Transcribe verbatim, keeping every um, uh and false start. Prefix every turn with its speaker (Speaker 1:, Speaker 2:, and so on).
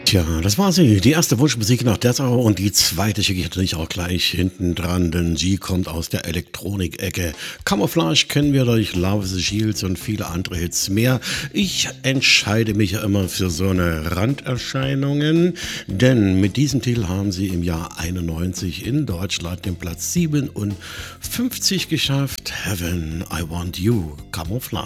Speaker 1: Tja, das war sie. Die erste Wunschmusik nach Dessau und die zweite schicke ich natürlich auch gleich hinten dran, denn sie kommt aus der Elektronik-Ecke. Camouflage kennen wir durch Love the Shields und viele andere Hits mehr. Ich entscheide mich ja immer für so eine Randerscheinungen, denn mit diesem Titel haben sie im Jahr einundneunzig in Deutschland den Platz siebenundfünfzig geschafft. Heaven, I Want You, Camouflage.